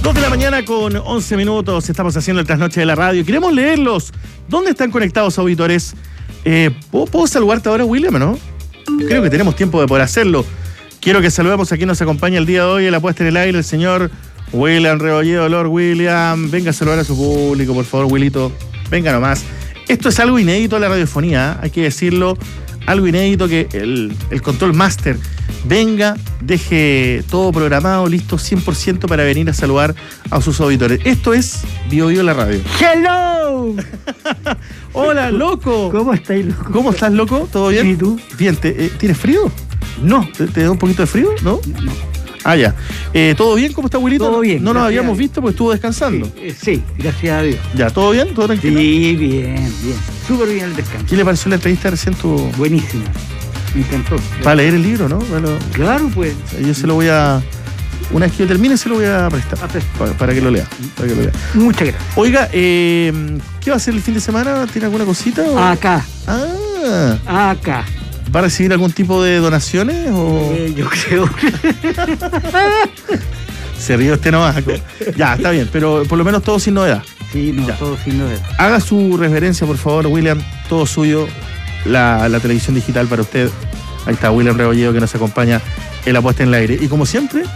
2 de la mañana con 11 minutos, estamos haciendo el trasnoche de la radio. Queremos leerlos. ¿Dónde están conectados, auditores? ¿Puedo saludarte ahora, William, no? Creo que tenemos tiempo de poder hacerlo. Quiero que saludemos a quien nos acompaña el día de hoy en la puesta en el aire, el señor William Rebolledo. Lord William, venga a saludar a su público, por favor, Willito. Venga nomás. Esto es algo inédito en la radiofonía, hay que decirlo. Algo inédito, que el control master venga, deje todo programado, listo, 100% para venir a saludar a sus auditores. Esto es Bio Bio la radio. ¡Hello! Hola, loco. ¿Cómo estáis, loco? ¿Cómo estás, loco? ¿Todo bien? ¿Y tú? Bien, ¿tienes frío? No. ¿Te da un poquito de frío? ¿No? No. Ah, ya. ¿Todo bien? ¿Cómo está, Wilito? Todo bien. No nos habíamos visto porque estuvo descansando. Sí, gracias a Dios. Ya, ¿todo bien? ¿Todo tranquilo? Sí, bien. Súper bien el descanso. ¿Qué le pareció la entrevista recién? Buenísima. Me encantó. Para leer el libro, ¿no? Claro, pues. Yo se lo voy a... Una vez que yo termine, se lo voy a prestar. Para que lo lea. Muchas gracias. Oiga, ¿qué va a hacer el fin de semana? ¿Tiene alguna cosita? O? Acá. Acá. ¿Va a recibir algún tipo de donaciones? O... Yo creo. Se ríe usted nomás. Ya, está bien, pero por lo menos todo sin novedad. Sí, no, ya. todo sin novedad. Haga su reverencia, por favor, William. Todo suyo. La televisión digital para usted. Ahí está William Rebolledo, que nos acompaña en la puesta en el aire. Y como siempre...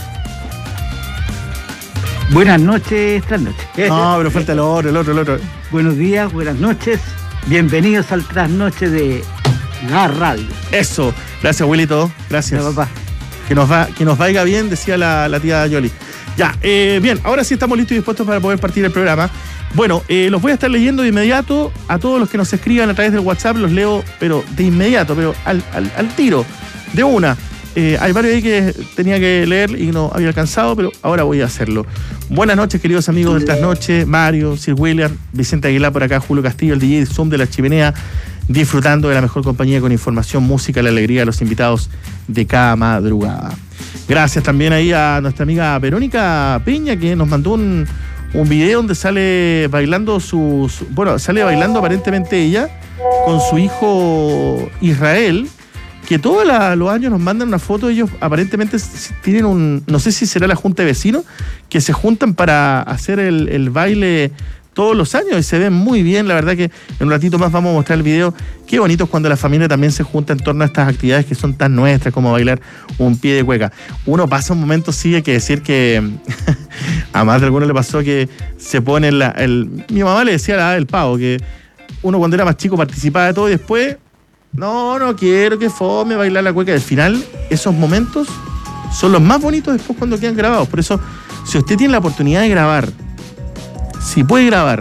Buenas noches, esta noche. No, pero falta el otro. Buenos días, buenas noches. Bienvenidos al trasnoche de la radio. Eso. Gracias, Willito. Gracias. Ya, papá. Que nos vaya bien, decía la tía Yoli. Ya, bien, ahora sí estamos listos y dispuestos para poder partir el programa. Bueno, los voy a estar leyendo de inmediato. A todos los que nos escriban a través del WhatsApp los leo, pero de inmediato, pero al tiro, de una. Hay varios ahí que tenía que leer y no había alcanzado, pero ahora voy a hacerlo. Buenas noches, queridos amigos del Trasnoche. Mario, Sir William, Vicente Aguilar por acá, Julio Castillo, el DJ Zoom de la Chimenea, disfrutando de la mejor compañía con información, música, la alegría de los invitados de cada madrugada. Gracias también ahí a nuestra amiga Verónica Peña, que nos mandó un video donde sale bailando sale bailando aparentemente ella con su hijo Israel, que todos los años nos mandan una foto. Ellos aparentemente tienen no sé si será la junta de vecinos, que se juntan para hacer el baile todos los años y se ven muy bien. La verdad que en un ratito más vamos a mostrar el video. Qué bonito es cuando la familia también se junta en torno a estas actividades que son tan nuestras como bailar un pie de cueca. Uno pasa un momento, sí, hay que decir que a más de alguno le pasó que se pone mi mamá le decía el pavo, que uno cuando era más chico participaba de todo y después no quiero que fome bailar la cueca. Al final, esos momentos son los más bonitos después cuando quedan grabados. Por eso, si usted tiene la oportunidad de grabar, si puede grabar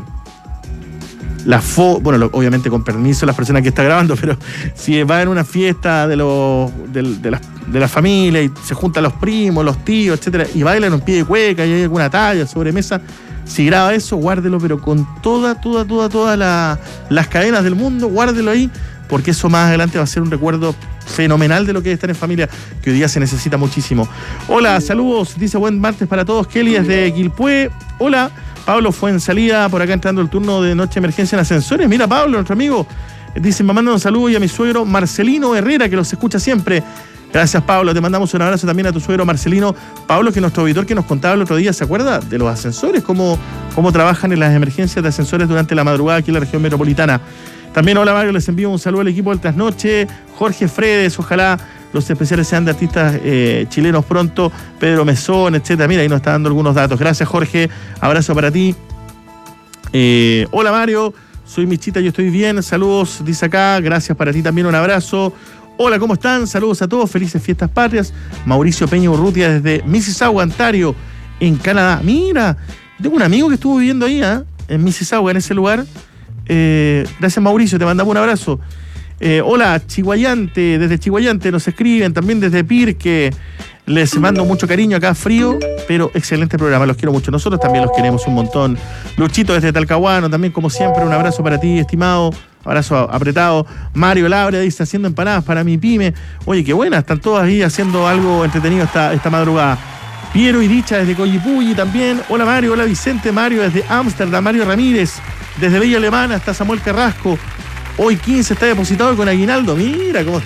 la bueno, obviamente con permiso de las personas que está grabando, pero si va en una fiesta de la familia y se juntan los primos, los tíos, etcétera, y bailan un pie de cueca y hay alguna talla, sobremesa, si graba eso, guárdelo, pero con todas las cadenas del mundo, guárdelo ahí, porque eso más adelante va a ser un recuerdo fenomenal de lo que es estar en familia, que hoy día se necesita muchísimo. Hola, saludos, dice buen martes para todos. Kelly desde Quilpué. Hola, Pablo fue en salida por acá entrando el turno de noche emergencia en ascensores. Mira, Pablo, nuestro amigo, dice, me mandan un saludo y a mi suegro Marcelino Herrera, que los escucha siempre. Gracias, Pablo. Te mandamos un abrazo también a tu suegro Marcelino. Pablo, que es nuestro auditor que nos contaba el otro día, ¿se acuerda? De los ascensores, cómo trabajan en las emergencias de ascensores durante la madrugada aquí en la región metropolitana. También, hola Mario, les envío un saludo al equipo del Trasnoche. Jorge Fredes, ojalá los especiales sean de artistas chilenos pronto. Pedro Mesón, etcétera. Mira, ahí nos está dando algunos datos. Gracias, Jorge. Abrazo para ti. Hola Mario, soy Michita, yo estoy bien. Saludos, dice acá. Gracias para ti también, un abrazo. Hola, ¿cómo están? Saludos a todos, felices fiestas patrias. Mauricio Peña Urrutia desde Mississauga, Ontario, en Canadá. Mira, tengo un amigo que estuvo viviendo ahí, en Mississauga, en ese lugar. Gracias, Mauricio, te mandamos un abrazo. Hola, Chihuayante, desde Chihuayante nos escriben, también desde Pirque. Les mando mucho cariño, acá frío, pero excelente programa, los quiero mucho. Nosotros también los queremos un montón. Luchito desde Talcahuano, también como siempre, un abrazo para ti, estimado. Abrazo apretado. Mario Labria dice, haciendo empanadas para mi pyme. Oye, qué buena, están todas ahí haciendo algo entretenido esta madrugada. Piero y Dicha desde Coyipulli también. Hola Mario, hola Vicente. Mario desde Ámsterdam. Mario Ramírez desde Villa Alemana hasta Samuel Carrasco. Hoy 15 está depositado con aguinaldo. Mira cómo